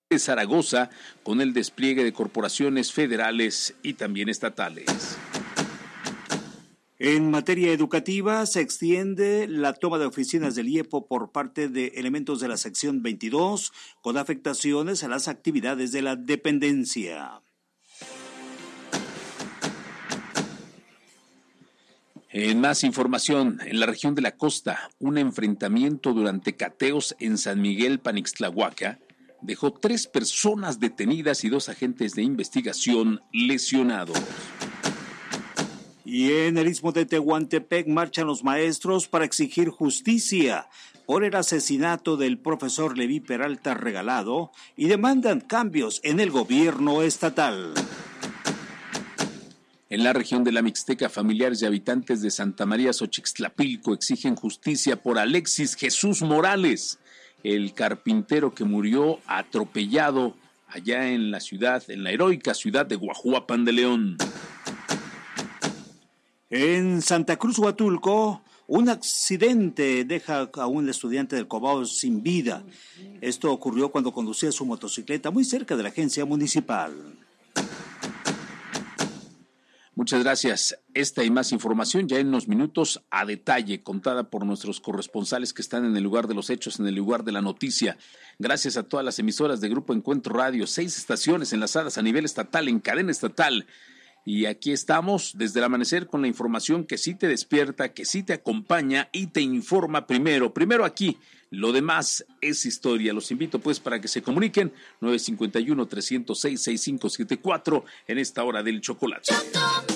de Zaragoza con el despliegue de corporaciones federales y también estatales. En materia educativa, se extiende la toma de oficinas del IEPO por parte de elementos de la sección 22 con afectaciones a las actividades de la dependencia. En más información, en la región de la costa, un enfrentamiento durante cateos en San Miguel Panixtlahuaca dejó 3 personas detenidas y 2 agentes de investigación lesionados. Y en el Istmo de Tehuantepec marchan los maestros para exigir justicia por el asesinato del profesor Leví Peralta Regalado y demandan cambios en el gobierno estatal. En la región de la Mixteca, familiares y habitantes de Santa María Xochixtlapilco exigen justicia por Alexis Jesús Morales, el carpintero que murió atropellado allá en la heroica ciudad de Guajuapan de León. En Santa Cruz Huatulco, un accidente deja a un estudiante del Cobao sin vida. Esto ocurrió cuando conducía su motocicleta muy cerca de la agencia municipal. Muchas gracias. Esta y más información ya en unos minutos a detalle, contada por nuestros corresponsales que están en el lugar de los hechos, en el lugar de la noticia. Gracias a todas las emisoras de Grupo Encuentro Radio, 6 estaciones enlazadas a nivel estatal, en cadena estatal. Y aquí estamos desde el amanecer con la información que sí te despierta, que sí te acompaña y te informa primero aquí. Lo demás es historia. Los invito pues para que se comuniquen 951-306-6574 en esta hora del chocolate.